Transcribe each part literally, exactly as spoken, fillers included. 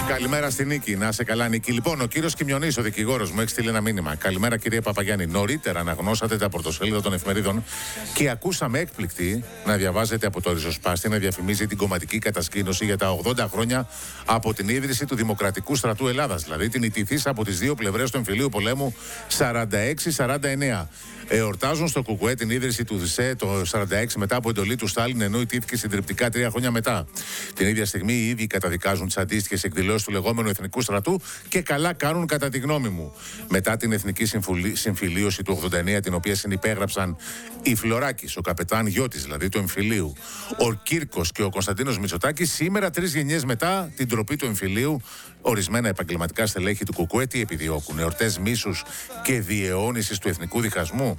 Καλημέρα στη Νίκη. Να σε καλά, Νίκη. Λοιπόν, ο κύριος Κιμιονής, ο δικηγόρος μου, έχει στείλει ένα μήνυμα. Καλημέρα, κύριε Παπαγιάννη. Νωρίτερα αναγνώσατε τα πρωτοσέλιδα των εφημερίδων και ακούσαμε έκπληκτη να διαβάζετε από το ριζοσπάστη να διαφημίζει την κομματική κατασκήνωση για τα ογδόντα χρόνια από την ίδρυση του Δημοκρατικού Στρατού Ελλάδας. Δηλαδή την ιτηθής από τις δύο πλευρές του εμφυλίου πολέμου σαράντα έξι σαράντα εννέα. Εορτάζουν στο Κουκουέ την ίδρυση του ΔΣΕ το σαράντα έξι μετά από εντολή του Στάλιν, ενώ ιτήθηκε συντριπτικά τρία χρόνια μετά. Την ίδια στιγμή οι ίδιοι καταδικάζουν τις αντίστοιχες εκδηλώσεις του λεγόμενου Εθνικού Στρατού και καλά κάνουν, κατά τη γνώμη μου. Μετά την Εθνική Συμφιλίωση του ογδόντα εννέα, την οποία συνυπέγραψαν η Φλωράκης, ο καπετάν Γιώτης δηλαδή του εμφυλίου, ο Κύρκος και ο Κωνσταντίνος Μητσοτάκης, σήμερα τρεις γενιές μετά την τροπή του εμφυλίου, ορισμένα επαγγελματικά στελέχη του Κουκουέ τι επιδιώκουν? Εορτές μίσους και διαιώνισης του εθνικού διχασμού.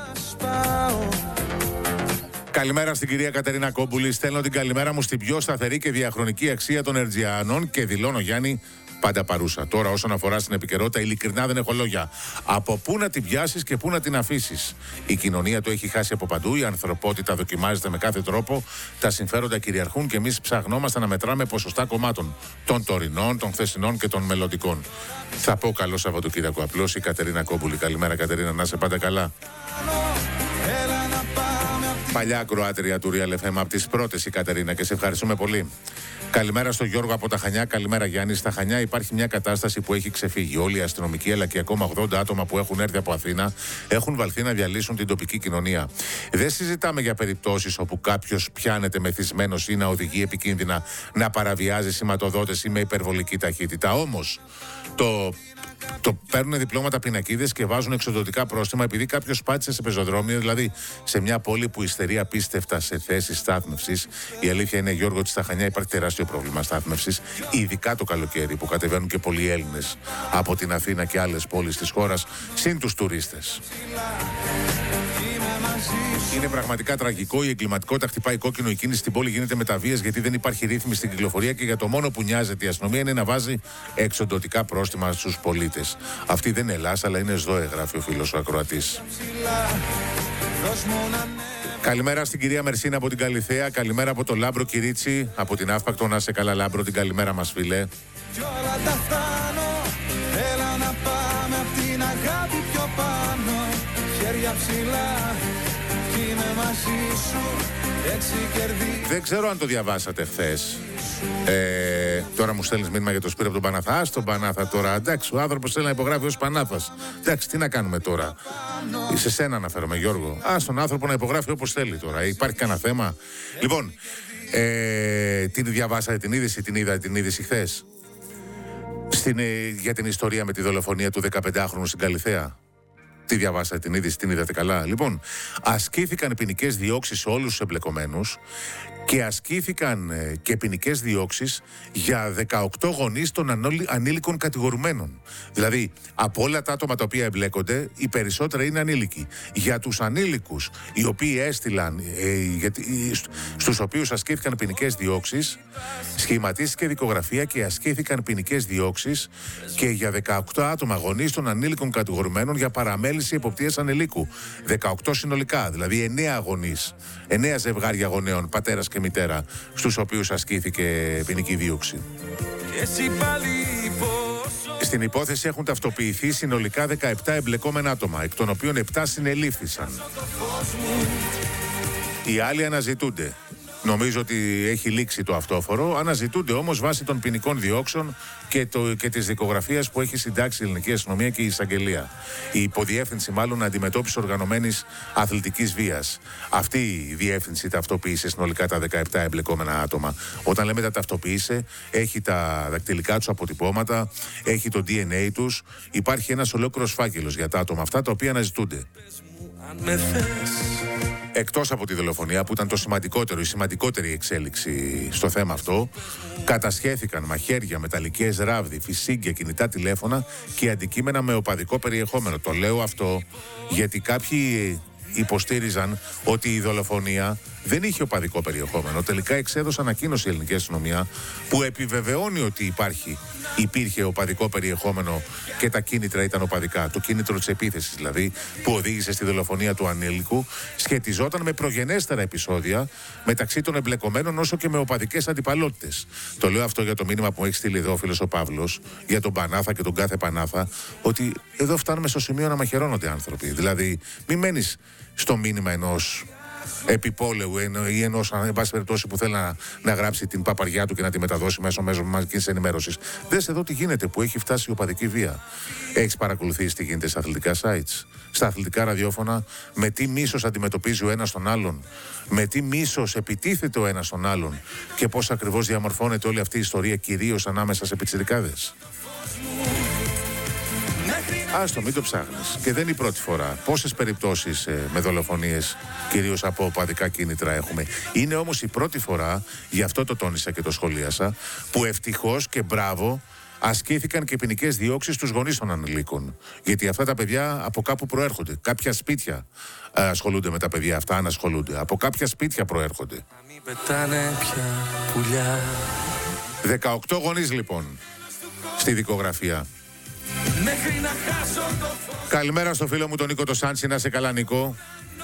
Καλημέρα στην κυρία Κατερίνα Κόμπουλη. Στέλνω την καλημέρα μου στην πιο σταθερή και διαχρονική αξία των Ερτζιανών και δηλώνω, Γιάννη, πάντα παρούσα. Τώρα, όσον αφορά στην επικαιρότητα, ειλικρινά δεν έχω λόγια. Από πού να την πιάσεις και πού να την αφήσεις? Η κοινωνία το έχει χάσει από παντού. Η ανθρωπότητα δοκιμάζεται με κάθε τρόπο. Τα συμφέροντα κυριαρχούν και εμείς ψαχνόμαστε να μετράμε ποσοστά κομμάτων. Των τωρινών, των χθεσινών και των μελλοντικών. Θα πω καλό Σαββατοκύριακο. Απλώς η Κατερίνα Κόμπουλη. Καλημέρα, Κατερίνα, να είσαι πάντα καλά. Παλιά ακροάτρια του Real εφ εμ, από τις πρώτες η Κατερίνα, και σε ευχαριστούμε πολύ. Καλημέρα στον Γιώργο από τα Χανιά. Καλημέρα, Γιάννη. Στα Χανιά υπάρχει μια κατάσταση που έχει ξεφύγει. Όλοι οι αστυνομικοί αλλά και ακόμα ογδόντα άτομα που έχουν έρθει από Αθήνα έχουν βαλθεί να διαλύσουν την τοπική κοινωνία. Δεν συζητάμε για περιπτώσεις όπου κάποιος πιάνεται μεθυσμένος ή να οδηγεί επικίνδυνα, να παραβιάζει σηματοδότες ή με υπερβολική ταχύτητα. Όμως το. Το παίρνουν διπλώματα πινακίδες και βάζουν εξοδοτικά πρόστιμα επειδή κάποιος πάτησε σε πεζοδρόμιο, δηλαδή σε μια πόλη που υστερεί απίστευτα σε θέσεις στάθμευσης. Η αλήθεια είναι, Γιώργο, ότι στα Χανιά υπάρχει τεράστιο πρόβλημα στάθμευσης, ειδικά το καλοκαίρι που κατεβαίνουν και πολλοί Έλληνες από την Αθήνα και άλλες πόλεις της χώρας, συν τους τουρίστες. Είναι πραγματικά τραγικό. Η εγκληματικότητα χτυπάει κόκκινο. Η κίνηση στην πόλη γίνεται με τα βίας γιατί δεν υπάρχει ρύθμιση στην κυκλοφορία και για το μόνο που νοιάζεται η αστυνομία είναι να βάζει εξοντωτικά πρόστιμα στους πολίτες. Αυτή δεν είναι Ελλάς, αλλά είναι ΣΔΟΕ, γράφει ο φίλος ο ακροατής. Καλημέρα στην κυρία Μερσίνα από την Καλιθέα. Καλημέρα από το Λάμπρο Κυρίτσι, από την Αύπακτο. Να σε καλά, Λάμπρο, την καλημέρα μας, φίλε. Δεν ξέρω αν το διαβάσατε χθες. Ε, τώρα μου στέλνεις μήνυμα για το Σπύρο από τον Πανάθα. Ας τον Πανάθα τώρα. Εντάξει, ο άνθρωπος θέλει να υπογράφει ως Πανάθας. Εντάξει, τι να κάνουμε τώρα? Σε σένα αναφέρομαι, Γιώργο. Ας τον άνθρωπο να υπογράφει όπως θέλει τώρα. Υπάρχει κανένα θέμα? Λοιπόν, ε, την διαβάσατε την είδηση, την είδα την είδηση χθες Στην, ε, για την ιστορία με τη δολοφονία του δεκαπεντάχρονου στην Καλιθέα? Τι διαβάσατε την είδηση, την είδατε καλά? Λοιπόν, ασκήθηκαν ποινικές διώξεις σε όλους τους εμπλεκομένους και ασκήθηκαν ε, και ποινικές διώξεις για δεκαοκτώ γονείς των ανόλι, ανήλικων κατηγορουμένων. Δηλαδή, από όλα τα άτομα τα οποία εμπλέκονται, οι περισσότεροι είναι ανήλικοι. Για τους ανήλικους, οι οποίοι έστειλαν, ε, γιατί, στους οποίους ασκήθηκαν ποινικές διώξεις, σχηματίστηκε δικογραφία και ασκήθηκαν ποινικές διώξεις και για δεκαοκτώ άτομα γονείς των ανήλικων κατηγορουμένων για παραμέληση εποπτείας ανηλίκου. δεκαοκτώ συνολικά, δηλαδή εννέα γονείς, εννέα ζευγάρια γονέων, πατέρας και μητέρα, στους οποίους ασκήθηκε ποινική δίωξη. Στην υπόθεση έχουν ταυτοποιηθεί συνολικά δεκαεπτά εμπλεκόμενα άτομα, εκ των οποίων επτά συνελήφθησαν. Οι άλλοι αναζητούνται. Νομίζω ότι έχει λήξει το αυτόφορο. Αναζητούνται όμως βάσει των ποινικών διώξεων και, το, και της δικογραφίας που έχει συντάξει η Ελληνική Αστυνομία και η Εισαγγελία. Η υποδιεύθυνση, μάλλον, αντιμετώπιση οργανωμένης αθλητικής βίας. Αυτή η διεύθυνση ταυτοποίησε συνολικά τα δεκαεπτά εμπλεκόμενα άτομα. Όταν λέμε τα ταυτοποίησε, έχει τα δακτυλικά τους αποτυπώματα, έχει το ντι εν έι τους. Υπάρχει ένας ολόκληρος φάκελος για τα άτομα αυτά τα οποία αναζητούνται. Εκτός από τη δολοφονία που ήταν το σημαντικότερο, η σημαντικότερη εξέλιξη στο θέμα αυτό, κατασχέθηκαν μαχαίρια, μεταλλικές ράβδοι, φυσίγγια, κινητά τηλέφωνα και αντικείμενα με οπαδικό περιεχόμενο. Το λέω αυτό γιατί κάποιοι υποστήριζαν ότι η δολοφονία δεν είχε οπαδικό περιεχόμενο. Τελικά εξέδωσε ανακοίνωση η ελληνική αστυνομία που επιβεβαιώνει ότι υπάρχει, υπήρχε οπαδικό περιεχόμενο και τα κίνητρα ήταν οπαδικά. Το κίνητρο της επίθεσης δηλαδή που οδήγησε στη δολοφονία του ανήλικου σχετιζόταν με προγενέστερα επεισόδια μεταξύ των εμπλεκομένων όσο και με οπαδικές αντιπαλότητες. Το λέω αυτό για το μήνυμα που μου έχει στείλει εδώ ο φίλος ο Παύλος για τον Πανάθα και τον κάθε Πανάθα, ότι εδώ φτάνουμε στο σημείο να μαχαιρώνονται άνθρωποι. Δηλαδή μην μένεις στο μήνυμα ενός επιπόλαιου ή ενός, εν πάση περιπτώσει, που θέλει να, να γράψει την παπαριά του και να τη μεταδώσει μέσω μέσω μαζικής ενημέρωσης. Δες εδώ τι γίνεται, που έχει φτάσει η οπαδική βία. Έχεις παρακολουθήσει τι γίνεται στα αθλητικά sites, στα αθλητικά ραδιόφωνα, με τι μίσος αντιμετωπίζει ο ένας τον άλλον, με τι μίσος επιτίθεται ο ένας τον άλλον και πώς ακριβώς διαμορφώνεται όλη αυτή η ιστορία, κυρίως ανάμεσα σε πιτσιρικάδες. Άστο, μην το ψάχνεις. Και δεν είναι η πρώτη φορά. Πόσες περιπτώσεις ε, με δολοφονίες, κυρίως από οπαδικά κίνητρα, έχουμε. Είναι όμως η πρώτη φορά, γι' αυτό το τόνισα και το σχολίασα, που ευτυχώς και μπράβο ασκήθηκαν και ποινικές διώξεις στους γονείς των ανηλίκων. Γιατί αυτά τα παιδιά από κάπου προέρχονται. Κάποια σπίτια ε, ασχολούνται με τα παιδιά αυτά, αν ασχολούνται. Από κάποια σπίτια προέρχονται. δεκαοκτώ γονείς λοιπόν στη δικογραφία. Καλημέρα στο φίλο μου τον Νίκο το Σάντσι, να σε καλά Νίκο.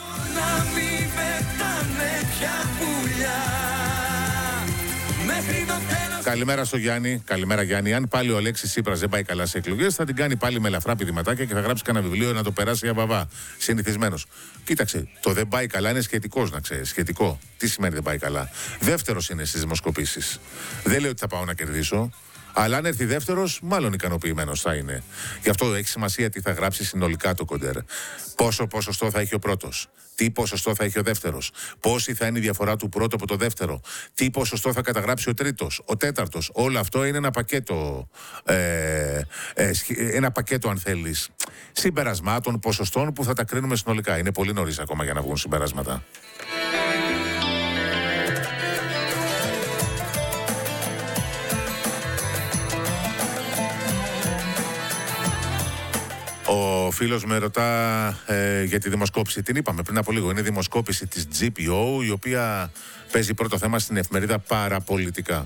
Καλημέρα στο Γιάννη. Καλημέρα Γιάννη. Αν πάλι ο Αλέξης Τσίπρας δεν πάει καλά σε εκλογές, θα την κάνει πάλι με ελαφρά πηδηματάκια και θα γράψει κανένα βιβλίο να το περάσει για βαβά. Συνηθισμένος. Κοίταξε, το δεν πάει καλά είναι σχετικός, να ξέρεις. Σχετικό. Τι σημαίνει δεν πάει καλά? Δεύτερος είναι στις δημοσκοπήσεις. Δεν λέω ότι θα πάω να κερδίσω. Αλλά αν έρθει δεύτερος, μάλλον ικανοποιημένος θα είναι. Γι' αυτό έχει σημασία τι θα γράψει συνολικά το κοντέρ. Πόσο ποσοστό θα έχει ο πρώτος, τι ποσοστό θα έχει ο δεύτερος, πόση θα είναι η διαφορά του πρώτου από το δεύτερο, τι ποσοστό θα καταγράψει ο τρίτος, ο τέταρτος. Όλο αυτό είναι ένα πακέτο, ε, ε, ένα πακέτο αν θέλεις, συμπερασμάτων, ποσοστών που θα τα κρίνουμε συνολικά. Είναι πολύ νωρίς ακόμα για να βγουν συμπεράσματα. Ο φίλος με ρωτά ε, για τη δημοσκόπηση. Την είπαμε πριν από λίγο. Είναι δημοσκόπηση της τζι πι ο, η οποία παίζει πρώτο θέμα στην εφημερίδα Παραπολιτικά.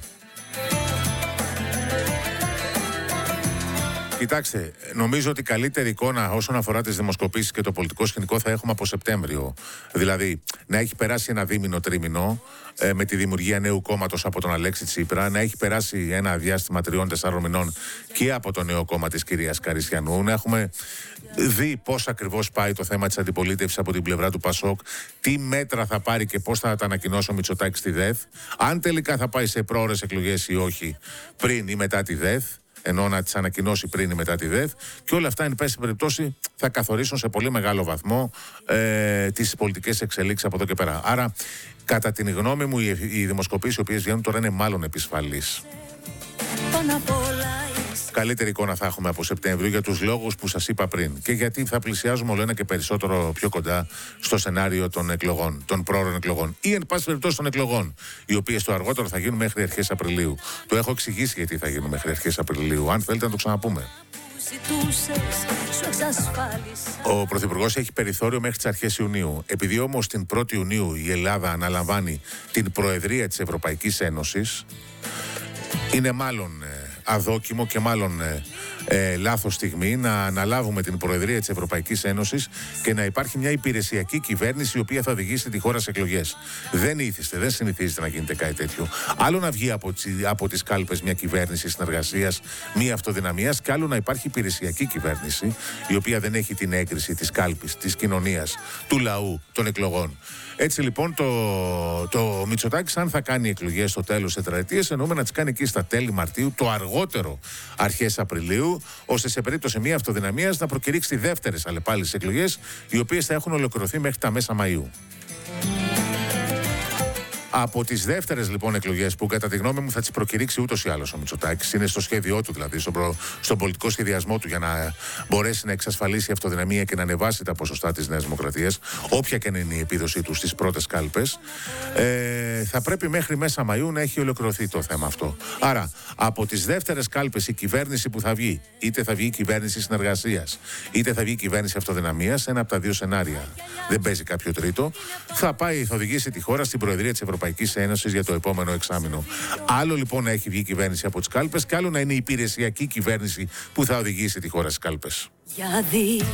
Κοιτάξτε, νομίζω ότι καλύτερη εικόνα όσον αφορά τις δημοσκοπήσεις και το πολιτικό σκηνικό θα έχουμε από Σεπτέμβριο. Δηλαδή, να έχει περάσει ένα δίμηνο τρίμηνο ε, με τη δημιουργία νέου κόμματος από τον Αλέξη Τσίπρα, να έχει περάσει ένα διάστημα τριών τεσσάρων μηνών και από το νέο κόμμα της κυρίας Καριστιανού, να έχουμε δει πώς ακριβώς πάει το θέμα της αντιπολίτευσης από την πλευρά του Πασόκ, τι μέτρα θα πάρει και πώς θα τα ανακοινώσει ο Μητσοτάκης στη ΔΕΘ, αν τελικά θα πάει σε πρόωρες εκλογές ή όχι, πριν ή μετά τη ΔΕΘ. Ενώ να τις ανακοινώσει πριν ή μετά τη ΔΕΘ, και όλα αυτά, εν πάση περιπτώσει, θα καθορίσουν σε πολύ μεγάλο βαθμό ε, τις πολιτικές εξελίξεις από εδώ και πέρα. Άρα, κατά την γνώμη μου, οι, οι δημοσκοπήσεις οι οποίες βγαίνουν τώρα είναι μάλλον επισφαλείς. Καλύτερη εικόνα θα έχουμε από Σεπτέμβριο για τους λόγους που σας είπα πριν. Και γιατί θα πλησιάζουμε όλο ένα και περισσότερο πιο κοντά στο σενάριο των εκλογών, των πρόωρων εκλογών. Ή εν πάση περιπτώσει των εκλογών, οι οποίες το αργότερο θα γίνουν μέχρι αρχές Απριλίου. Το έχω εξηγήσει γιατί θα γίνουν μέχρι αρχές Απριλίου. Αν θέλετε να το ξαναπούμε. Ο Πρωθυπουργός έχει περιθώριο μέχρι τις αρχές Ιουνίου. Επειδή όμως την πρώτη Ιουνίου η Ελλάδα αναλαμβάνει την Προεδρία της Ευρωπαϊκής Ένωσης, είναι μάλλον αδόκιμο και μάλλον ε, ε, λάθος στιγμή να αναλάβουμε την Προεδρία της Ευρωπαϊκής Ένωσης και να υπάρχει μια υπηρεσιακή κυβέρνηση η οποία θα οδηγήσει τη χώρα σε εκλογές. Δεν ήθιστε, δεν συνηθίζεται να γίνεται κάτι τέτοιο. Άλλο να βγει από, από τις κάλπες μια κυβέρνηση συνεργασίας, μια αυτοδυναμίας, και άλλο να υπάρχει υπηρεσιακή κυβέρνηση η οποία δεν έχει την έγκριση της κάλπης, της κοινωνίας, του λαού, των εκλογών. Έτσι λοιπόν το, το Μητσοτάκης, αν θα κάνει εκλογές στο τέλος τετραετίας, εννοούμε να τις κάνει εκεί στα τέλη Μαρτίου, το αργότερο αρχές Απριλίου, ώστε σε περίπτωση μια αυτοδυναμίας να προκηρύξει δεύτερες αλλεπάλληλες εκλογές, οι οποίες θα έχουν ολοκληρωθεί μέχρι τα μέσα Μαΐου. Από τις δεύτερες λοιπόν εκλογές, που κατά τη γνώμη μου θα τις προκηρύξει ούτως ή άλλως ο Μητσοτάκης, είναι στο σχέδιό του δηλαδή, στον, προ... στον πολιτικό σχεδιασμό του, για να μπορέσει να εξασφαλίσει αυτοδυναμία και να ανεβάσει τα ποσοστά της Νέας Δημοκρατίας, όποια και να είναι η επίδοσή του στις πρώτες κάλπες, ε, θα πρέπει μέχρι μέσα Μαΐου να έχει ολοκληρωθεί το θέμα αυτό. Άρα, Από τις δεύτερες κάλπες η κυβέρνηση που θα βγει, είτε θα βγει η κυβέρνηση συνεργασίας, είτε θα βγει η κυβέρνηση αυτοδυναμίας, ένα από τα δύο σενάρια, δεν παίζει κάποιο τρίτο, θα πάει, θα οδηγήσει τη χώρα στην Προεδρία της Ευρωπαϊκής Ένωσης για το επόμενο εξάμηνο. Άλλο λοιπόν να έχει βγει η κυβέρνηση από τις κάλπες, και άλλο να είναι η υπηρεσιακή κυβέρνηση που θα οδηγήσει τη χώρα στις κάλπες. Για δύο.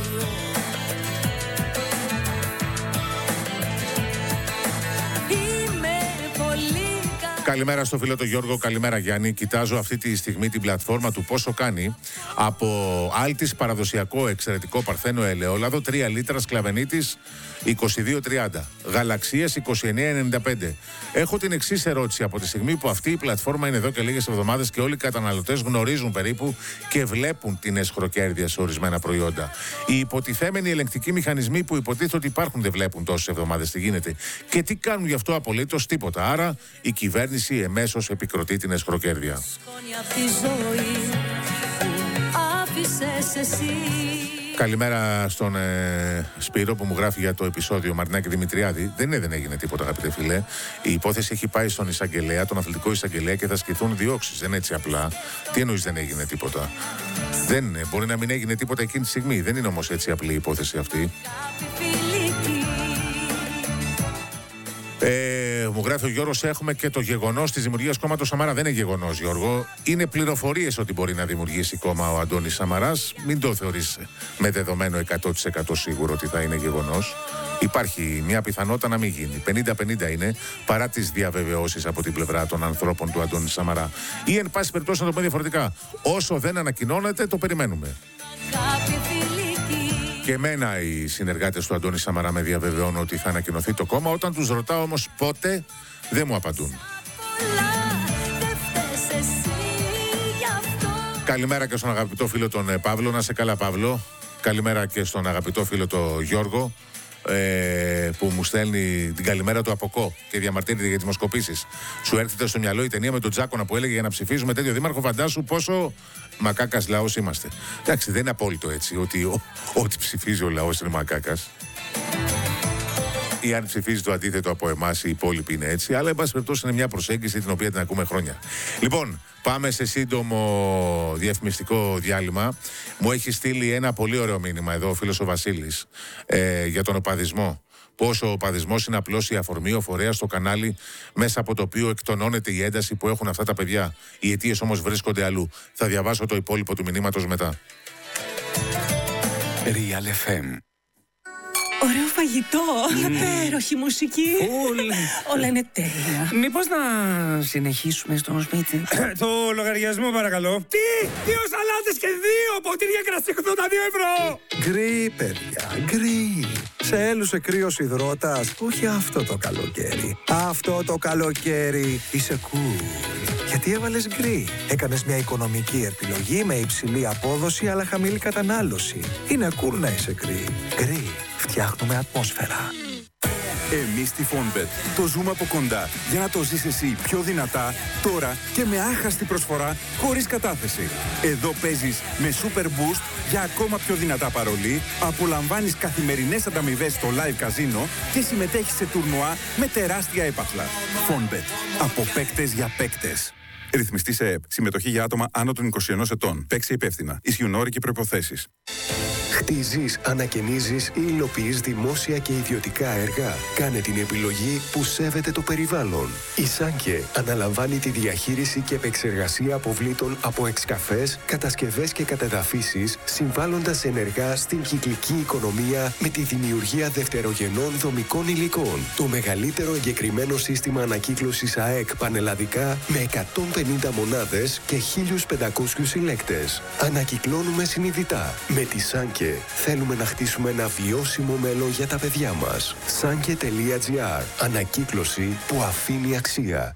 Καλημέρα στο φίλο τον Γιώργο, καλημέρα Γιάννη. Κοιτάζω αυτή τη στιγμή την πλατφόρμα του πόσο κάνει από Άλτης παραδοσιακό εξαιρετικό παρθένο ελαιόλαδο, τρία λίτρα Σκλαβενίτης είκοσι δύο τριάντα, Γαλαξίας είκοσι εννέα ενενήντα πέντε. Έχω την εξής ερώτηση: από τη στιγμή που αυτή η πλατφόρμα είναι εδώ και λίγες εβδομάδες και όλοι οι καταναλωτές γνωρίζουν περίπου και βλέπουν την εσχροκέρδεια σε ορισμένα προϊόντα, οι υποτιθέμενοι ελεγκτικοί μηχανισμοί που υποτίθεται ότι υπάρχουν δεν βλέπουν τόσες εβδομάδες τι γίνεται και τι κάνουν γι' αυτό? Απολύτως τίποτα. Άρα η κυβέρνηση εμέσως επικροτεί την εσχροκέρδεια. Καλημέρα στον ε, Σπύρο που μου γράφει για το επεισόδιο Μαρινάκη Δημητριάδη. Δεν είναι, δεν έγινε τίποτα, αγαπητέ φίλε. Η υπόθεση έχει πάει στον εισαγγελέα, τον αθλητικό εισαγγελέα, και θα ασκηθούν διώξεις. Δεν είναι έτσι απλά. Τι εννοείς δεν έγινε τίποτα? Δεν είναι. Μπορεί να μην έγινε τίποτα εκείνη τη στιγμή. Δεν είναι όμως έτσι απλή η υπόθεση αυτή. Ε, μου γράφει ο Γιώργος, έχουμε και το γεγονός της δημιουργίας κόμματος Σαμαρά. Δεν είναι γεγονός, Γιώργο. Είναι πληροφορίες ότι μπορεί να δημιουργήσει κόμμα ο Αντώνης Σαμαράς. Μην το θεωρείς με δεδομένο εκατό τοις εκατό σίγουρο ότι θα είναι γεγονός. Υπάρχει μια πιθανότητα να μην γίνει. πενήντα πενήντα είναι, παρά τις διαβεβαιώσεις από την πλευρά των ανθρώπων του Αντώνη Σαμαρά. Ή εν πάση περιπτώσει, να το πούμε διαφορετικά, όσο δεν ανακοινώνεται, το περιμένουμε. Και εμένα οι συνεργάτες του Αντώνη Σαμαρά με διαβεβαιώνουν ότι θα ανακοινωθεί το κόμμα. Όταν τους ρωτάω όμως πότε, δεν μου απαντούν. Καλημέρα και στον αγαπητό φίλο τον Παύλο. Να σε καλά, Παύλο. Καλημέρα και στον αγαπητό φίλο τον Γιώργο, ε, που μου στέλνει την καλημέρα του από ΚΟ και διαμαρτύρεται για τις δημοσκοπήσεις. Σου έρχεται στο μυαλό η ταινία με τον Τζάκονα που έλεγε για να ψηφίζουμε τέτοιο δήμαρχο? Φαντάσου πόσο μακάκας λαός είμαστε. Εντάξει, δεν είναι απόλυτο έτσι ότι ο, ό,τι ψηφίζει ο λαός είναι μακάκας. Ή αν ψηφίζει το αντίθετο από εμάς, οι υπόλοιποι είναι έτσι. Αλλά εν πάση περιπτώσει είναι μια προσέγγιση την οποία την ακούμε χρόνια. Λοιπόν, πάμε σε σύντομο διαφημιστικό διάλειμμα. Μου έχει στείλει ένα πολύ ωραίο μήνυμα εδώ ο φίλος ο Βασίλης ε, για τον οπαδισμό. Πόσο ο οπαδισμός είναι απλώς η αφορμή, ο φορέας στο κανάλι μέσα από το οποίο εκτονώνεται η ένταση που έχουν αυτά τα παιδιά. Οι αιτίες όμως βρίσκονται αλλού. Θα διαβάσω το υπόλοιπο του μηνύματος μετά. Real εφ εμ. Ωραίο φαγητό, mm. υπέροχη μουσική. Ούλ. Όλα είναι τέλεια. Μήπως να συνεχίσουμε στο σπίτι? Το λογαριασμό παρακαλώ. Τι, δύο σαλάτες και δύο ποτήρια κρασί ογδόντα δύο ευρώ. Γκρι, παιδιά, γκρι. Σε έλουσε κρύος υδρότας? Όχι αυτό το καλοκαίρι. Αυτό το καλοκαίρι είσαι cool. Γιατί έβαλες γκρι? Έκανες μια οικονομική επιλογή με υψηλή απόδοση αλλά χαμηλή κατανάλωση. Είναι cool να είσαι γκρι. Γκρι. Φτιάχνουμε ατμόσφαιρα. Εμείς στη Fonbet το ζούμε από κοντά για να το ζεις εσύ πιο δυνατά, τώρα και με άχαστη προσφορά, χωρίς κατάθεση. Εδώ παίζεις με Super Boost για ακόμα πιο δυνατά παρολί, απολαμβάνεις καθημερινές ανταμοιβές στο live καζίνο και συμμετέχεις σε τουρνουά με τεράστια έπαθλα. Fonbet. Από παίκτες για παίκτες. Ρυθμιστή σε ΕΕΠ. Συμμετοχή για άτομα άνω των είκοσι ενός ετών. Παίξει υπεύθυνα. Ισχύουν όροι και προϋποθέσεις. Χτίζεις, ανακαινίζεις ή υλοποιείς δημόσια και ιδιωτικά έργα? Κάνε την επιλογή που σέβεται το περιβάλλον. Η Σάνκε αναλαμβάνει τη διαχείριση και επεξεργασία αποβλήτων από εξκαφές, κατασκευές και κατεδαφίσεις, συμβάλλοντας ενεργά στην κυκλική οικονομία με τη δημιουργία δευτερογενών δομικών υλικών. Το μεγαλύτερο εγκεκριμένο σύστημα ανακύκλωσης ΑΕΚ πανελλαδικά με εκατόν πενήντα μονάδες και χίλιους πεντακόσιους συλλέκτες. Ανακυκλώνουμε συνειδητά. Με τη Σάνκε θέλουμε να χτίσουμε ένα βιώσιμο μέλλον για τα παιδιά μας. Σάνκε τελεία τζι άρ. Ανακύκλωση που αφήνει αξία.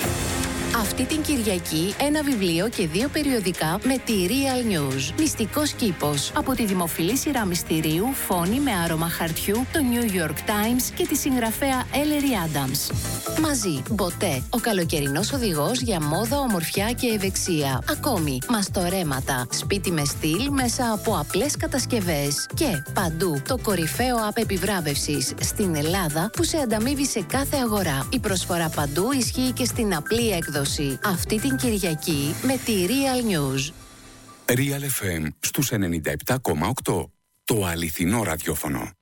Αυτή την Κυριακή ένα βιβλίο και δύο περιοδικά με τη Real News. Μυστικός κήπος. Από τη δημοφιλή σειρά μυστηρίου Φόνη με άρωμα χαρτιού, το New York Times και τη συγγραφέα Ellery Adams. Μαζί, Μποτέ, ο καλοκαιρινός οδηγός για μόδα, ομορφιά και ευεξία. Ακόμη, μαστορέματα, σπίτι με στυλ μέσα από απλές κατασκευές. Και παντού, το κορυφαίο app επιβράβευσης στην Ελλάδα που σε ανταμείβει σε κάθε αγορά. Η προσφορά παντού ισχύει και στην απλή έκδοση. ενημέρωση. Αυτή την Κυριακή με τη Real News. Real εφ εμ στους ενενήντα επτά κόμμα οκτώ. Το αληθινό ραδιόφωνο.